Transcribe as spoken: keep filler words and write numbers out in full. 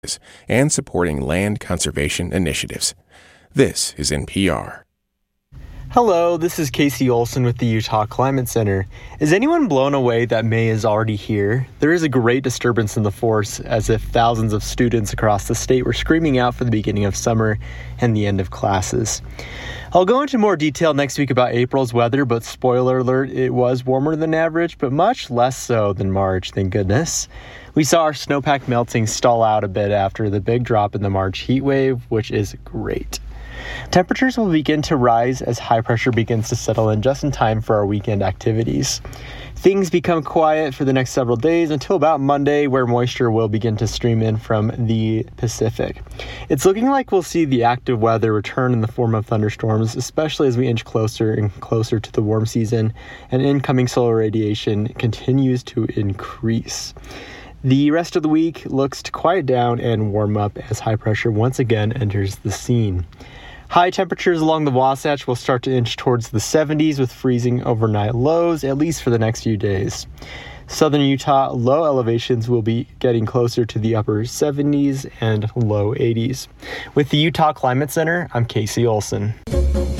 and supporting land conservation initiatives. This is N P R. Hello, this is Casey Olson with the Utah Climate Center. Is anyone blown away that May is already here? There is a great disturbance in the force, as if thousands of students across the state were screaming out for the beginning of summer and the end of classes. I'll go into more detail next week about April's weather, but spoiler alert, it was warmer than average, but much less so than March, thank goodness. We saw our snowpack melting stall out a bit after the big drop in the March heat wave, which is great. Temperatures will begin to rise as high pressure begins to settle in just in time for our weekend activities. Things become quiet for the next several days until about Monday, where moisture will begin to stream in from the Pacific. It's looking like we'll see the active weather return in the form of thunderstorms, especially as we inch closer and closer to the warm season and incoming solar radiation continues to increase. The rest of the week looks to quiet down and warm up as high pressure once again enters the scene. High temperatures along the Wasatch will start to inch towards the seventies with freezing overnight lows, at least for the next few days. Southern Utah low elevations will be getting closer to the upper seventies and low eighties. With the Utah Climate Center, I'm Casey Olson.